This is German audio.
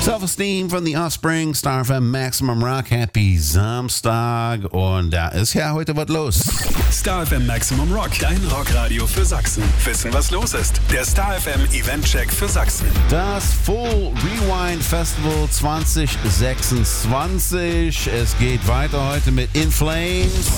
Self-Esteem von The Offspring, Star FM Maximum Rock. Happy Samstag. Und da ist ja heute was los. Star FM Maximum Rock, dein Rockradio für Sachsen. Wissen, was los ist. Der Star FM Eventcheck für Sachsen. Das Full Rewind Festival 2026. Es geht weiter heute mit In Flames.